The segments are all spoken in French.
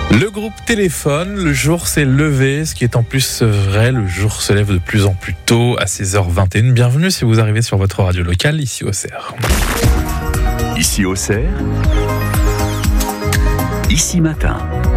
Le groupe Téléphone, le jour s'est levé, ce qui est en plus vrai, le jour se lève de plus en plus tôt à 16h21. Bienvenue si vous arrivez sur votre radio locale, ici au Cerf. Ici au Cerf, ici matin.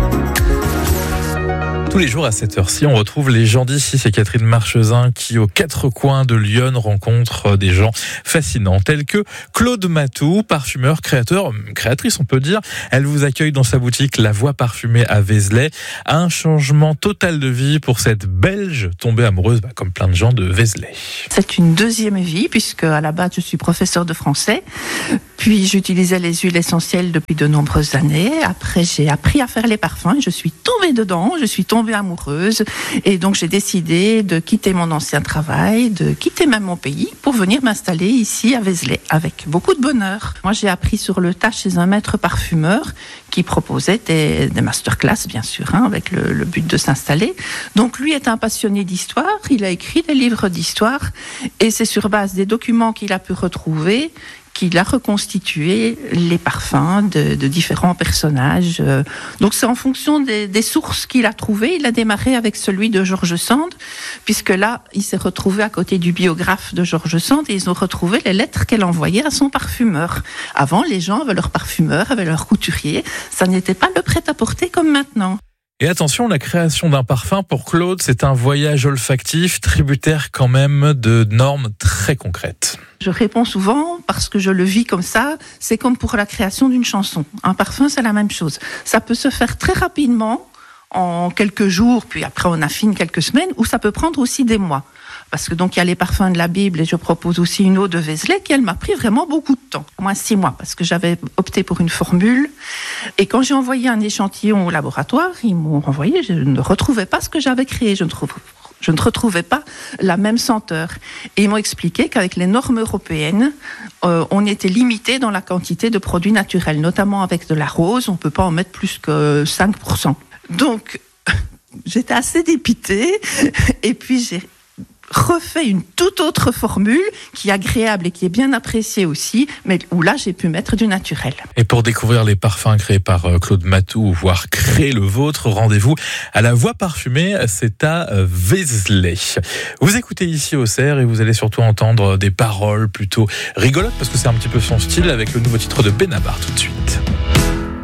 Tous les jours à cette heure-ci, on retrouve les gens d'ici. C'est Catherine Marchesin qui, aux quatre coins de Lyon, rencontre des gens fascinants, tels que Claude Matou, parfumeur, créatrice on peut dire. Elle vous accueille dans sa boutique La Voix Parfumée à Vézelay. Un changement total de vie pour cette Belge tombée amoureuse, comme plein de gens, de Vézelay. C'est une deuxième vie, puisque à la base je suis professeur de français. Puis j'utilisais les huiles essentielles depuis de nombreuses années. Après j'ai appris à faire les parfums et je suis tombée dedans, je suis tombée amoureuse. Et donc j'ai décidé de quitter mon ancien travail, de quitter même mon pays pour venir m'installer ici à Vézelay avec beaucoup de bonheur. Moi j'ai appris sur le tas chez un maître parfumeur qui proposait des masterclass bien sûr, avec le but de s'installer. Donc lui est un passionné d'histoire, il a écrit des livres d'histoire et c'est sur base des documents qu'il a pu retrouver qu'il a reconstitué les parfums de différents personnages. Donc c'est en fonction des sources qu'il a trouvées. Il a démarré avec celui de George Sand, puisque là, il s'est retrouvé à côté du biographe de George Sand et ils ont retrouvé les lettres qu'elle envoyait à son parfumeur. Avant, les gens avaient leur parfumeur, avaient leur couturier. Ça n'était pas le prêt-à-porter comme maintenant. Et attention, la création d'un parfum pour Claude, c'est un voyage olfactif, tributaire quand même de normes très concrètes. Je réponds souvent parce que je le vis comme ça, c'est comme pour la création d'une chanson. Un parfum, c'est la même chose. Ça peut se faire très rapidement, en quelques jours, puis après on affine quelques semaines, ou ça peut prendre aussi des mois. Parce que donc il y a les parfums de la Bible et je propose aussi une eau de Vézelay qui elle m'a pris vraiment beaucoup de temps, au moins 6 mois, parce que j'avais opté pour une formule. Et quand j'ai envoyé un échantillon au laboratoire, ils m'ont renvoyé, je ne retrouvais pas ce que j'avais créé, je ne retrouvais pas la même senteur. Et ils m'ont expliqué qu'avec les normes européennes, on était limité dans la quantité de produits naturels, notamment avec de la rose, on ne peut pas en mettre plus que 5%. Donc j'étais assez dépitée et puis j'ai refait une toute autre formule qui est agréable et qui est bien appréciée aussi, mais où là j'ai pu mettre du naturel. Et pour découvrir les parfums créés par Claude Matou, voire créer le vôtre, rendez-vous à La Voix Parfumée, c'est à Vézelay. Vous écoutez ici au Cerf et vous allez surtout entendre des paroles plutôt rigolotes parce que c'est un petit peu son style avec le nouveau titre de Benabar tout de suite.